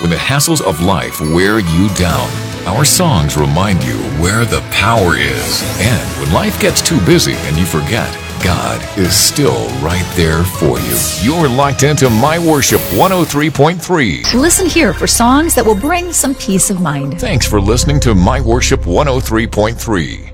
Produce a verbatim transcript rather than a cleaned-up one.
When the hassles of life wear you down, our songs remind you where the power is. And when life gets too busy and you forget, God is still right there for you. You're locked into My Worship one oh three point three. Listen here for songs that will bring some peace of mind. Thanks for listening to My Worship one oh three point three.